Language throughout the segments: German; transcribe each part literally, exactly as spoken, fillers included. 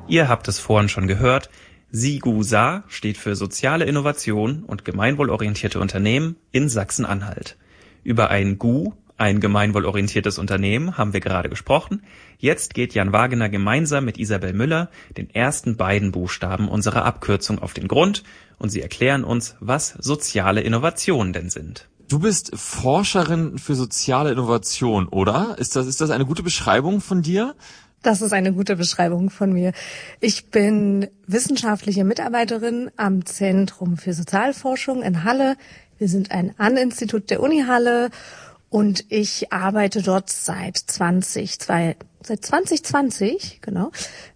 Ihr habt es vorhin schon gehört, SIGUSA steht für Soziale Innovation und gemeinwohlorientierte Unternehmen in Sachsen-Anhalt. Über ein G U, ein gemeinwohlorientiertes Unternehmen, haben wir gerade gesprochen. Jetzt geht Jan Wagener gemeinsam mit Isabel Müller den ersten beiden Buchstaben unserer Abkürzung auf den Grund und sie erklären uns, was soziale Innovationen denn sind. Du bist Forscherin für soziale Innovation, oder? Ist das, ist das eine gute Beschreibung von dir? Das ist eine gute Beschreibung von mir. Ich bin wissenschaftliche Mitarbeiterin am Zentrum für Sozialforschung in Halle. Wir sind ein An-Institut der Uni Halle und ich arbeite dort seit zwanzig, zwei, seit zwanzig zwanzig, genau.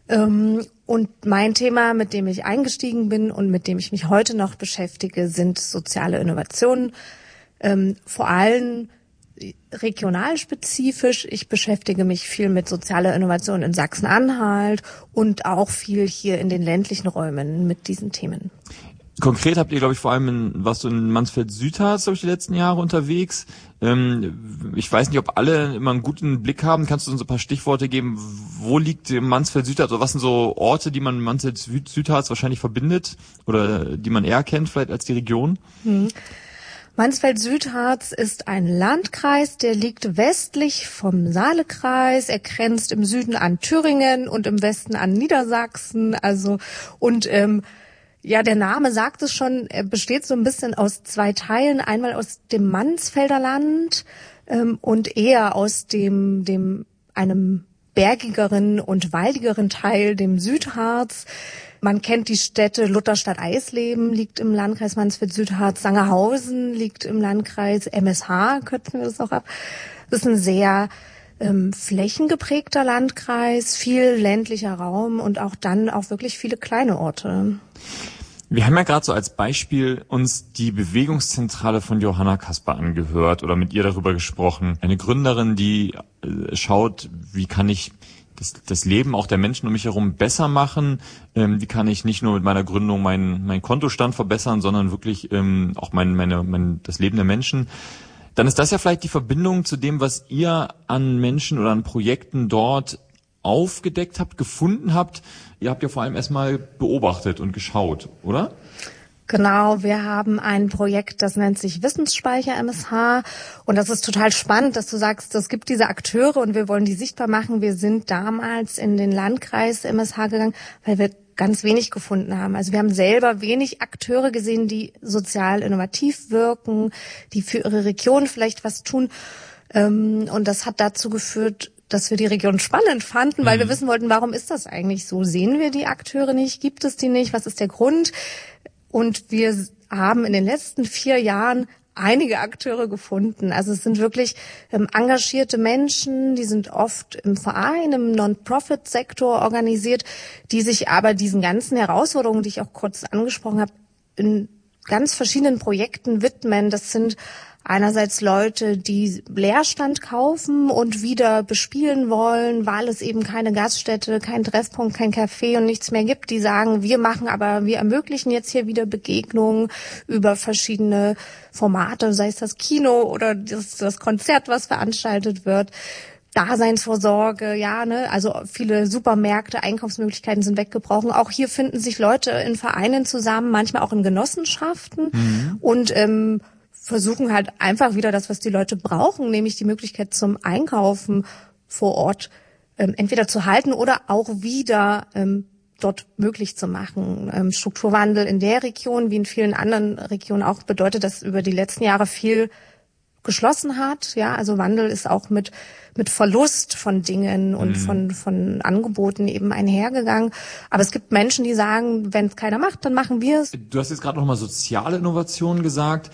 Und mein Thema, mit dem ich eingestiegen bin und mit dem ich mich heute noch beschäftige, sind soziale Innovationen. Vor allem regionalspezifisch. Ich beschäftige mich viel mit sozialer Innovation in Sachsen-Anhalt und auch viel hier in den ländlichen Räumen mit diesen Themen. Konkret habt ihr, glaube ich, vor allem in, warst du in Mansfeld-Südharz, glaube ich, die letzten Jahre unterwegs. Ähm, ich weiß nicht, ob alle immer einen guten Blick haben. Kannst du uns ein paar Stichworte geben? Wo liegt Mansfeld-Südharz? Oder was sind so Orte, die man mit Mansfeld-Südharz wahrscheinlich verbindet? Oder die man eher kennt vielleicht als die Region? Hm. Mansfeld-Südharz ist ein Landkreis, der liegt westlich vom Saalekreis. Er grenzt im Süden an Thüringen und im Westen an Niedersachsen. Also und ähm, ja, der Name sagt es schon. Er besteht so ein bisschen aus zwei Teilen. Einmal aus dem Mansfelder Land ähm, und eher aus dem dem einem bergigeren und waldigeren Teil, dem Südharz. Man kennt die Städte Lutherstadt-Eisleben liegt im Landkreis Mansfeld-Südharz, Sangerhausen liegt im Landkreis M S H, kürzen wir das auch ab. Das ist ein sehr ähm, flächengeprägter Landkreis, viel ländlicher Raum und auch dann auch wirklich viele kleine Orte. Wir haben ja gerade so als Beispiel uns die Bewegungszentrale von Johanna Kasper angehört oder mit ihr darüber gesprochen. Eine Gründerin, die äh, schaut, wie kann ich Das, das Leben auch der Menschen um mich herum besser machen. Ähm, wie kann ich nicht nur mit meiner Gründung meinen mein Kontostand verbessern, sondern wirklich ähm, auch mein, meine, mein, das Leben der Menschen. Dann ist das ja vielleicht die Verbindung zu dem, was ihr an Menschen oder an Projekten dort aufgedeckt habt, gefunden habt. Ihr habt ja vor allem erstmal beobachtet und geschaut, oder? Genau, wir haben ein Projekt, das nennt sich Wissensspeicher M S H und das ist total spannend, dass du sagst, es gibt diese Akteure und wir wollen die sichtbar machen. Wir sind damals in den Landkreis M S H gegangen, weil wir ganz wenig gefunden haben. Also wir haben selber wenig Akteure gesehen, die sozial innovativ wirken, die für ihre Region vielleicht was tun und das hat dazu geführt, dass wir die Region spannend fanden, weil mhm. wir wissen wollten, warum ist das eigentlich so? Sehen wir die Akteure nicht? Gibt es die nicht? Was ist der Grund? Und wir haben in den letzten vier Jahren einige Akteure gefunden. Also es sind wirklich ähm, engagierte Menschen, die sind oft im Verein, im Non-Profit-Sektor organisiert, die sich aber diesen ganzen Herausforderungen, die ich auch kurz angesprochen habe, in ganz verschiedenen Projekten widmen. Das sind einerseits Leute, die Leerstand kaufen und wieder bespielen wollen, weil es eben keine Gaststätte, kein Treffpunkt, kein Café und nichts mehr gibt. Die sagen, wir machen aber, wir ermöglichen jetzt hier wieder Begegnungen über verschiedene Formate, sei es das Kino oder das, das Konzert, was veranstaltet wird. Daseinsvorsorge, ja, ne, also viele Supermärkte, Einkaufsmöglichkeiten sind weggebrochen. Auch hier finden sich Leute in Vereinen zusammen, manchmal auch in Genossenschaften mhm. und ähm, versuchen halt einfach wieder das, was die Leute brauchen, nämlich die Möglichkeit zum Einkaufen vor Ort ähm, entweder zu halten oder auch wieder ähm, dort möglich zu machen. Ähm, Strukturwandel in der Region, wie in vielen anderen Regionen auch, bedeutet, dass über die letzten Jahre viel geschlossen hat. Ja, also Wandel ist auch mit mit Verlust von Dingen und mhm. von von Angeboten eben einhergegangen. Aber es gibt Menschen, die sagen, wenn es keiner macht, dann machen wir es. Du hast jetzt gerade noch mal soziale Innovation gesagt.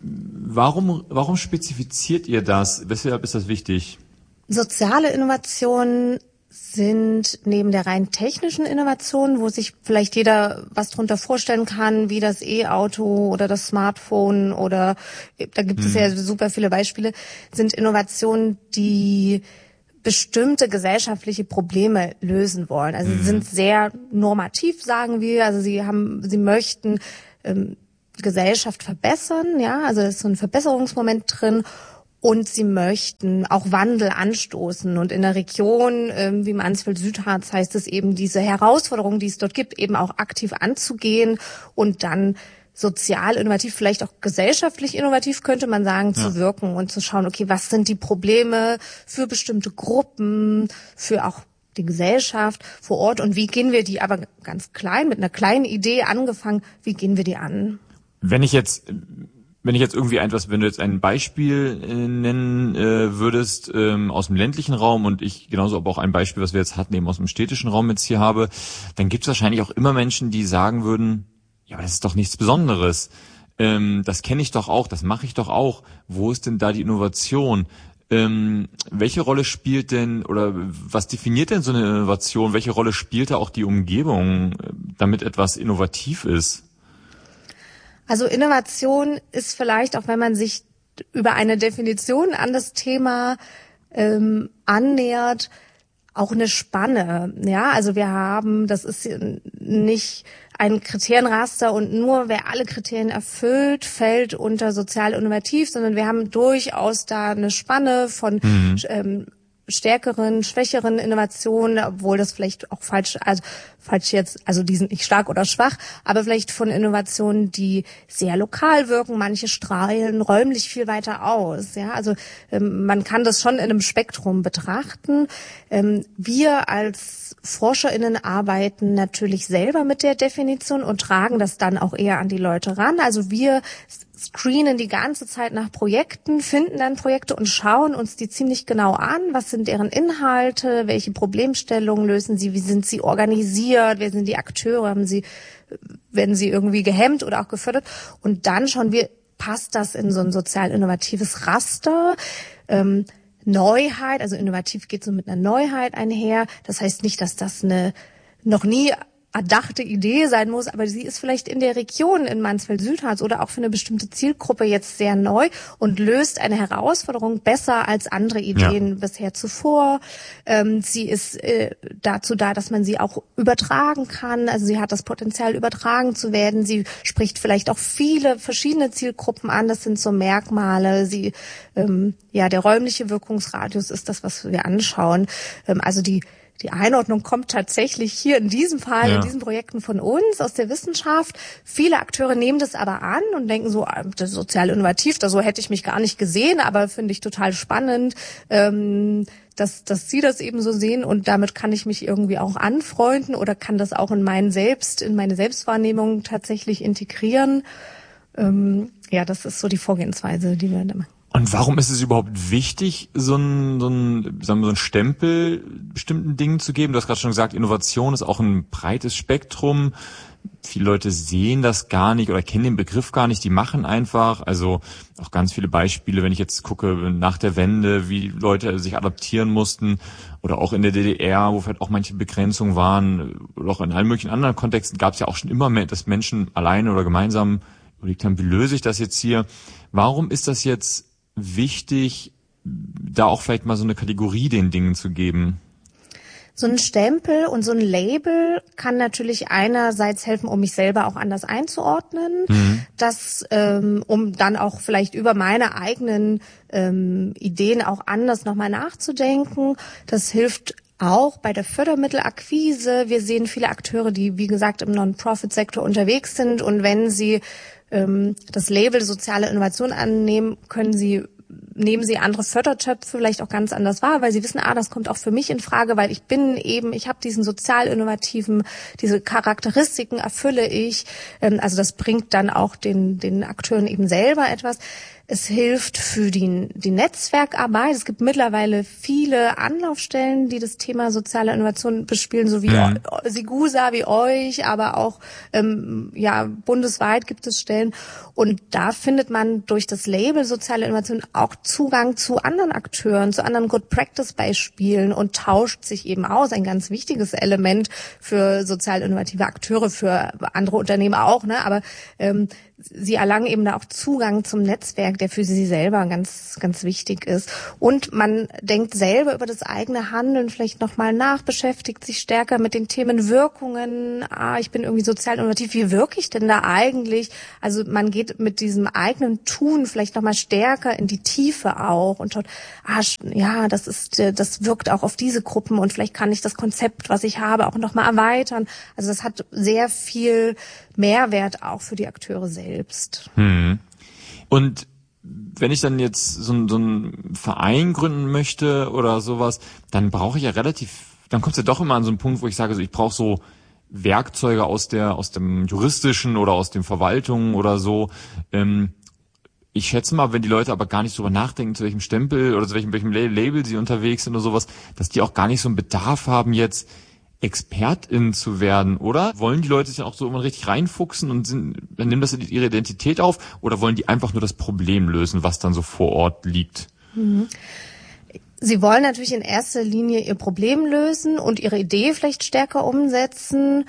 Warum, warum spezifiziert ihr das? Weshalb ist das wichtig? Soziale Innovationen sind neben der rein technischen Innovation, wo sich vielleicht jeder was drunter vorstellen kann, wie das E-Auto oder das Smartphone oder da gibt hm. es ja super viele Beispiele, sind Innovationen, die bestimmte gesellschaftliche Probleme lösen wollen. Also hm. sie sind sehr normativ, sagen wir. Also sie haben, sie möchten ähm, Gesellschaft verbessern, ja, also da ist so ein Verbesserungsmoment drin Und sie möchten auch Wandel anstoßen. Und in der Region ähm, wie Mansfeld-Südharz heißt es eben, diese Herausforderungen, die es dort gibt, eben auch aktiv anzugehen und dann sozial innovativ, vielleicht auch gesellschaftlich innovativ, könnte man sagen, ja. zu wirken und zu schauen, okay, was sind die Probleme für bestimmte Gruppen, für auch die Gesellschaft vor Ort und wie gehen wir die, aber ganz klein, mit einer kleinen Idee angefangen, wie gehen wir die an? Wenn ich jetzt... Wenn ich jetzt irgendwie etwas, wenn du jetzt ein Beispiel äh, nennen äh, würdest ähm, aus dem ländlichen Raum und ich genauso aber auch ein Beispiel, was wir jetzt hatten, eben aus dem städtischen Raum jetzt hier habe, dann gibt es wahrscheinlich auch immer Menschen, die sagen würden, ja, aber das ist doch nichts Besonderes. Ähm, das kenne ich doch auch, das mache ich doch auch. Wo ist denn da die Innovation? Ähm, welche Rolle spielt denn oder was definiert denn so eine Innovation? Welche Rolle spielt da auch die Umgebung, damit etwas innovativ ist? Also Innovation ist vielleicht, auch wenn man sich über eine Definition an das Thema ähm, annähert, auch eine Spanne. Ja, also wir haben, das ist nicht ein Kriterienraster und nur wer alle Kriterien erfüllt, fällt unter sozial innovativ, sondern wir haben durchaus da eine Spanne von mhm. ähm, stärkeren, schwächeren Innovationen, obwohl das vielleicht auch falsch, also falsch jetzt, also die sind nicht stark oder schwach, aber vielleicht von Innovationen, die sehr lokal wirken. Manche strahlen räumlich viel weiter aus. Ja, also ähm, man kann das schon in einem Spektrum betrachten. Ähm, wir als ForscherInnen arbeiten natürlich selber mit der Definition und tragen das dann auch eher an die Leute ran. Also wir screenen die ganze Zeit nach Projekten, finden dann Projekte und schauen uns die ziemlich genau an. Was sind deren Inhalte? Welche Problemstellungen lösen sie? Wie sind sie organisiert? Wer sind die Akteure? Haben sie, werden sie irgendwie gehemmt oder auch gefördert? Und dann schauen wir, passt das in so ein sozial innovatives Raster? Ähm, Neuheit, also innovativ geht so mit einer Neuheit einher. Das heißt nicht, dass das eine noch nie erdachte Idee sein muss, aber sie ist vielleicht in der Region in Mansfeld-Südharz oder auch für eine bestimmte Zielgruppe jetzt sehr neu und löst eine Herausforderung besser als andere Ideen ja. bisher zuvor. Ähm, sie ist äh, dazu da, dass man sie auch übertragen kann. Also sie hat das Potenzial, übertragen zu werden. Sie spricht vielleicht auch viele verschiedene Zielgruppen an. Das sind so Merkmale. Sie, ähm, ja, der räumliche Wirkungsradius ist das, was wir anschauen. Ähm, also die Die Einordnung kommt tatsächlich hier in diesem Fall, ja. in diesen Projekten von uns, aus der Wissenschaft. Viele Akteure nehmen das aber an und denken so, das ist sozial innovativ, da so hätte ich mich gar nicht gesehen, aber finde ich total spannend, ähm, dass, dass Sie das eben so sehen und damit kann ich mich irgendwie auch anfreunden oder kann das auch in meinen Selbst, in meine Selbstwahrnehmung tatsächlich integrieren. Ähm, ja, das ist so die Vorgehensweise, die wir da machen. Und warum ist es überhaupt wichtig, so einen, so einen, sagen wir, so einen Stempel bestimmten Dingen zu geben? Du hast gerade schon gesagt, Innovation ist auch ein breites Spektrum. Viele Leute sehen das gar nicht oder kennen den Begriff gar nicht. Die machen einfach. Also auch ganz viele Beispiele, wenn ich jetzt gucke nach der Wende, wie Leute sich adaptieren mussten oder auch in der D D R, wo vielleicht auch manche Begrenzungen waren. Oder auch in allen möglichen anderen Kontexten gab es ja auch schon immer mehr, dass Menschen alleine oder gemeinsam überlegt haben, wie löse ich das jetzt hier? Warum ist das jetzt wichtig, da auch vielleicht mal so eine Kategorie den Dingen zu geben? So ein Stempel und so ein Label kann natürlich einerseits helfen, um mich selber auch anders einzuordnen, mhm. das, ähm, um dann auch vielleicht über meine eigenen ähm, Ideen auch anders nochmal nachzudenken. Das hilft auch bei der Fördermittelakquise. Wir sehen viele Akteure, die, wie gesagt, im Non-Profit-Sektor unterwegs sind und wenn sie ähm, das Label soziale Innovation annehmen, können sie nehmen sie andere Fördertöpfe vielleicht auch ganz anders wahr, weil sie wissen, ah, das kommt auch für mich in Frage, weil ich bin eben, ich habe diesen sozial innovativen, diese Charakteristiken erfülle ich. Ähm, also das bringt dann auch den den Akteuren eben selber etwas. Es hilft für die, die Netzwerkarbeit. Es gibt mittlerweile viele Anlaufstellen, die das Thema soziale Innovation bespielen, so wie mhm. Sigusa, wie euch, aber auch ähm, ja bundesweit gibt es Stellen. Und da findet man durch das Label soziale Innovation auch Zugang zu anderen Akteuren, zu anderen Good-Practice-Beispielen und tauscht sich eben aus. Ein ganz wichtiges Element für sozial innovative Akteure, für andere Unternehmen auch, ne? Aber ähm, sie erlangen eben da auch Zugang zum Netzwerk, der für sie selber ganz, ganz wichtig ist. Und man denkt selber über das eigene Handeln vielleicht nochmal nach, beschäftigt sich stärker mit den Themen Wirkungen. Ah, ich bin irgendwie sozial innovativ. Wie wirke ich denn da eigentlich? Also man geht mit diesem eigenen Tun vielleicht nochmal stärker in die Tiefe auch und schaut, ah, ja, das ist, das wirkt auch auf diese Gruppen und vielleicht kann ich das Konzept, was ich habe, auch nochmal erweitern. Also das hat sehr viel Mehrwert auch für die Akteure selbst. Hm. Und wenn ich dann jetzt so, so einen Verein gründen möchte oder sowas, dann brauche ich ja relativ, dann kommt es ja doch immer an so einen Punkt, wo ich sage, so, ich brauche so Werkzeuge aus der, aus dem Juristischen oder aus den Verwaltungen oder so. Ähm, ich schätze mal, wenn die Leute aber gar nicht drüber nachdenken, zu welchem Stempel oder zu welchem, welchem Label sie unterwegs sind oder sowas, dass die auch gar nicht so einen Bedarf haben, jetzt ExpertInnen zu werden, oder? Wollen die Leute sich dann auch so immer richtig reinfuchsen und sind, dann nehmen das ihre Identität auf, oder wollen die einfach nur das Problem lösen, was dann so vor Ort liegt? Mhm. Sie wollen natürlich in erster Linie ihr Problem lösen und ihre Idee vielleicht stärker umsetzen.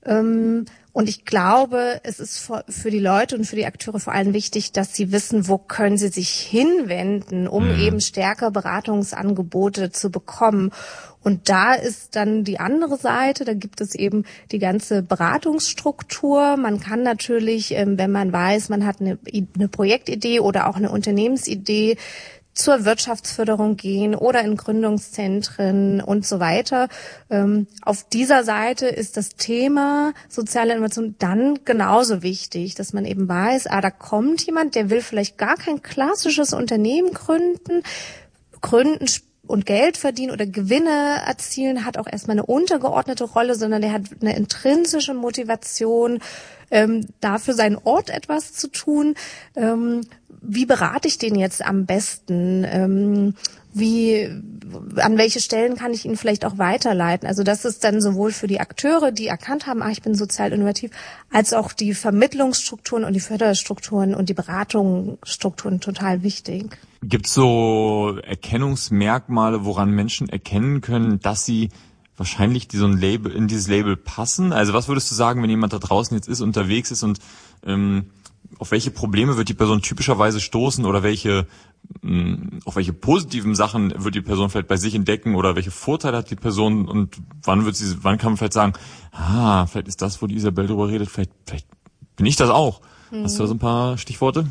Und ich glaube, es ist für die Leute und für die Akteure vor allem wichtig, dass sie wissen, wo können sie sich hinwenden, um mhm. eben stärker Beratungsangebote zu bekommen. Und da ist dann die andere Seite, da gibt es eben die ganze Beratungsstruktur. Man kann natürlich, wenn man weiß, man hat eine, eine Projektidee oder auch eine Unternehmensidee, zur Wirtschaftsförderung gehen oder in Gründungszentren und so weiter. Ähm, auf dieser Seite ist das Thema soziale Innovation dann genauso wichtig, dass man eben weiß, ah, da kommt jemand, der will vielleicht gar kein klassisches Unternehmen gründen, gründen und Geld verdienen oder Gewinne erzielen, hat auch erstmal eine untergeordnete Rolle, sondern der hat eine intrinsische Motivation, ähm, dafür seinen Ort etwas zu tun. Ähm, wie berate ich den jetzt am besten? Ähm, wie, an welche Stellen kann ich ihn vielleicht auch weiterleiten? Also das ist dann sowohl für die Akteure, die erkannt haben, ah, ich bin sozial innovativ, als auch die Vermittlungsstrukturen und die Förderstrukturen und die Beratungsstrukturen total wichtig. Gibt es so Erkennungsmerkmale, woran Menschen erkennen können, dass sie wahrscheinlich die so ein Label, in dieses Label passen? Also was würdest du sagen, wenn jemand da draußen jetzt ist, unterwegs ist und ähm, auf welche Probleme wird die Person typischerweise stoßen oder welche mh, auf welche positiven Sachen wird die Person vielleicht bei sich entdecken oder welche Vorteile hat die Person und wann wird sie, wann kann man vielleicht sagen, ah, vielleicht ist das, wo die Isabel drüber redet, vielleicht, vielleicht bin ich das auch. Mhm. Hast du da so ein paar Stichworte?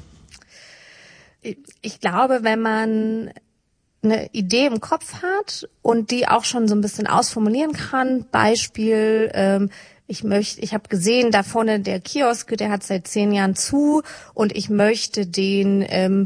Ich glaube, wenn man eine Idee im Kopf hat und die auch schon so ein bisschen ausformulieren kann, Beispiel, ähm, ich möchte, ich habe gesehen, da vorne der Kiosk, der hat seit zehn Jahren zu und ich möchte den ähm,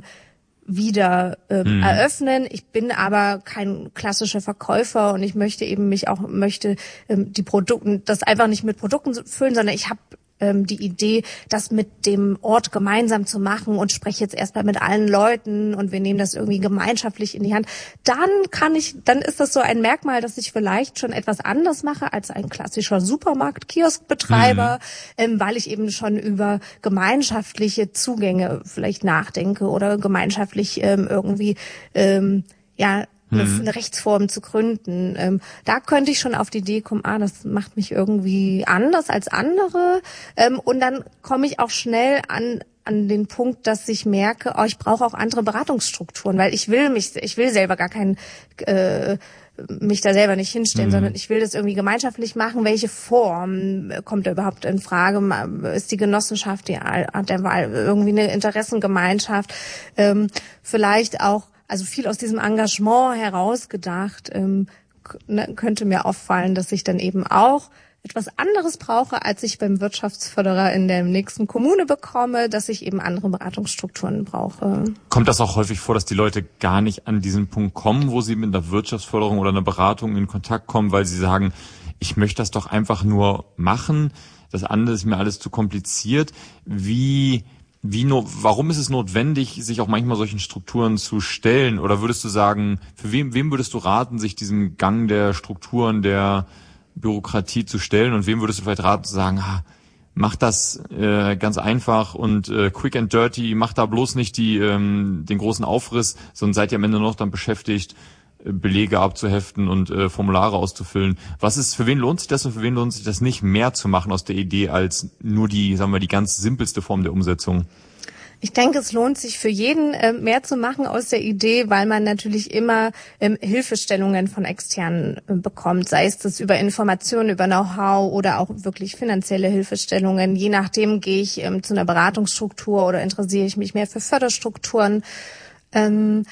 wieder ähm, mhm. eröffnen. Ich bin aber kein klassischer Verkäufer und ich möchte eben mich auch möchte ähm, die Produkte, das einfach nicht mit Produkten füllen, sondern ich habe ähm, die Idee, das mit dem Ort gemeinsam zu machen und spreche jetzt erstmal mit allen Leuten und wir nehmen das irgendwie gemeinschaftlich in die Hand. Dann kann ich, dann ist das so ein Merkmal, dass ich vielleicht schon etwas anders mache als ein klassischer Supermarkt-Kioskbetreiber, mhm. ähm, weil ich eben schon über gemeinschaftliche Zugänge vielleicht nachdenke oder gemeinschaftlich ähm, irgendwie ähm, ja Eine, eine Rechtsform zu gründen. Ähm, da könnte ich schon auf die Idee kommen, ah, das macht mich irgendwie anders als andere. Ähm, und dann komme ich auch schnell an an den Punkt, dass ich merke, oh, ich brauche auch andere Beratungsstrukturen, weil ich will mich, ich will selber gar kein äh, mich da selber nicht hinstellen, mhm. sondern ich will das irgendwie gemeinschaftlich machen. Welche Form kommt da überhaupt in Frage? Ist die Genossenschaft, die hat der Wahl irgendwie eine Interessengemeinschaft? Ähm, vielleicht auch Also viel aus diesem Engagement herausgedacht, ähm, könnte mir auffallen, dass ich dann eben auch etwas anderes brauche, als ich beim Wirtschaftsförderer in der nächsten Kommune bekomme, dass ich eben andere Beratungsstrukturen brauche. Kommt das auch häufig vor, dass die Leute gar nicht an diesen Punkt kommen, wo sie mit einer Wirtschaftsförderung oder einer Beratung in Kontakt kommen, weil sie sagen, ich möchte das doch einfach nur machen, das andere ist mir alles zu kompliziert. Wie... Wie nur, warum ist es notwendig, sich auch manchmal solchen Strukturen zu stellen? Oder würdest du sagen, für wem, wem würdest du raten, sich diesem Gang der Strukturen, der Bürokratie zu stellen? Und wem würdest du vielleicht raten, zu sagen, ah, mach das äh, ganz einfach und äh, quick and dirty, mach da bloß nicht die ähm, den großen Aufriss, sondern seid ihr am Ende noch dann beschäftigt, Belege abzuheften und äh, Formulare auszufüllen. Was ist, für wen lohnt sich das und für wen lohnt sich das nicht, mehr zu machen aus der Idee als nur die, sagen wir, die ganz simpelste Form der Umsetzung? Ich denke, es lohnt sich für jeden, äh, mehr zu machen aus der Idee, weil man natürlich immer ähm, Hilfestellungen von Externen äh, bekommt, sei es das über Informationen, über Know-how oder auch wirklich finanzielle Hilfestellungen. Je nachdem gehe ich ähm, zu einer Beratungsstruktur oder interessiere ich mich mehr für Förderstrukturen. Ähm,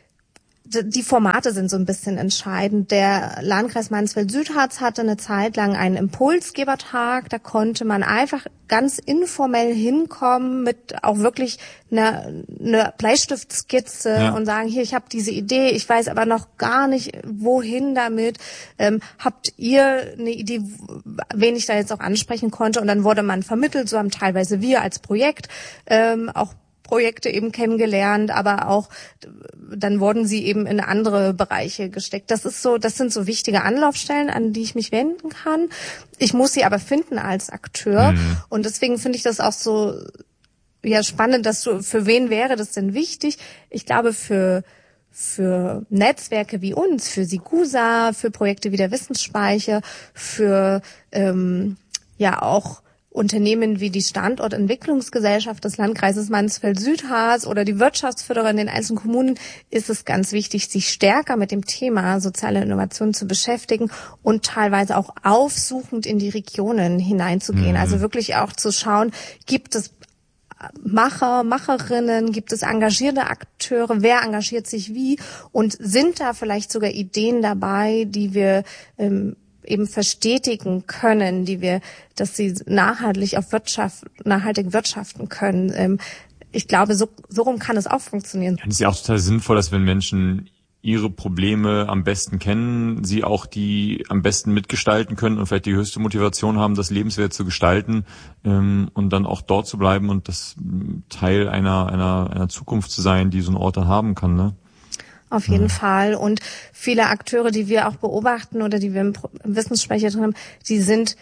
Die Formate sind so ein bisschen entscheidend. Der Landkreis Mansfeld-Südharz hatte eine Zeit lang einen Impulsgebertag. Da konnte man einfach ganz informell hinkommen mit auch wirklich einer, einer Bleistiftskizze ja. und sagen, hier, ich habe diese Idee, ich weiß aber noch gar nicht, wohin damit. Ähm, habt ihr eine Idee, wen ich da jetzt auch ansprechen konnte? Und dann wurde man vermittelt, so haben teilweise wir als Projekt ähm, auch Projekte eben kennengelernt, aber auch dann wurden sie eben in andere Bereiche gesteckt. Das ist so, das sind so wichtige Anlaufstellen, an die ich mich wenden kann. Ich muss sie aber finden als Akteur mhm. und deswegen finde ich das auch so ja spannend, dass du, für wen wäre das denn wichtig? Ich glaube für für Netzwerke wie uns, für Sigusa, für Projekte wie der Wissensspeicher, für ähm, ja auch Unternehmen wie die Standortentwicklungsgesellschaft des Landkreises Mansfeld-Südharz oder die Wirtschaftsförderer in den einzelnen Kommunen ist es ganz wichtig, sich stärker mit dem Thema soziale Innovation zu beschäftigen und teilweise auch aufsuchend in die Regionen hineinzugehen. Mhm. Also wirklich auch zu schauen, gibt es Macher, Macherinnen, gibt es engagierte Akteure, wer engagiert sich wie und sind da vielleicht sogar Ideen dabei, die wir ähm, eben verstetigen können, die wir, dass sie nachhaltig auf Wirtschaft, nachhaltig wirtschaften können. Ähm, ich glaube, so, so rum kann es auch funktionieren. Ja, das ist ja auch total sinnvoll, dass wenn Menschen ihre Probleme am besten kennen, sie auch die am besten mitgestalten können und vielleicht die höchste Motivation haben, das lebenswert zu gestalten ähm, und dann auch dort zu bleiben und das Teil einer einer einer Zukunft zu sein, die so ein Ort dann haben kann, ne? Auf jeden ja. Fall. Und viele Akteure, die wir auch beobachten oder die wir im Wissensspeicher drin haben, die sind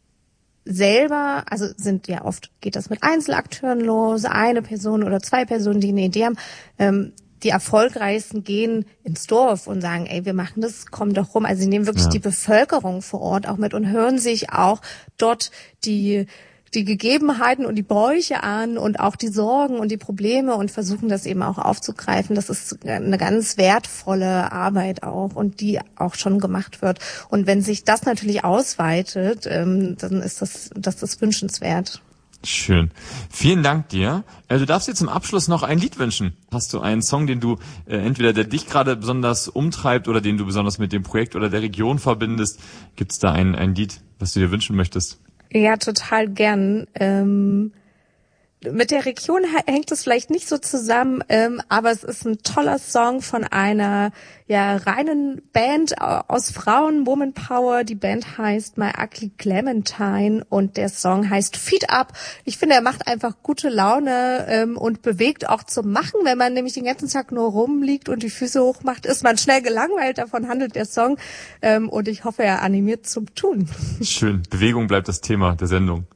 selber, also sind ja oft, geht das mit Einzelakteuren los, eine Person oder zwei Personen, die eine Idee haben. Ähm, die erfolgreichsten gehen ins Dorf und sagen, ey, wir machen das, komm doch rum. Also sie nehmen wirklich ja. die Bevölkerung vor Ort auch mit und hören sich auch dort die die Gegebenheiten und die Bräuche an und auch die Sorgen und die Probleme und versuchen das eben auch aufzugreifen. Das ist eine ganz wertvolle Arbeit auch und die auch schon gemacht wird. Und wenn sich das natürlich ausweitet, ähm, dann ist das, das ist wünschenswert. Schön. Vielen Dank dir. Äh, du darfst dir zum Abschluss noch ein Lied wünschen. Hast du einen Song, den du äh, entweder der dich gerade besonders umtreibt oder den du besonders mit dem Projekt oder der Region verbindest? Gibt es da ein, ein Lied, was du dir wünschen möchtest? Ja, total gern. Ähm, mit der Region hängt es vielleicht nicht so zusammen, ähm, aber es ist ein toller Song von einer ja reinen Band aus Frauen, Woman Power. Die Band heißt My Ugly Clementine und der Song heißt Feet Up. Ich finde, er macht einfach gute Laune ähm, und bewegt auch zum Machen. Wenn man nämlich den ganzen Tag nur rumliegt und die Füße hoch macht, ist man schnell gelangweilt. Davon handelt der Song ähm, und ich hoffe, er animiert zum Tun. Schön. Bewegung bleibt das Thema der Sendung.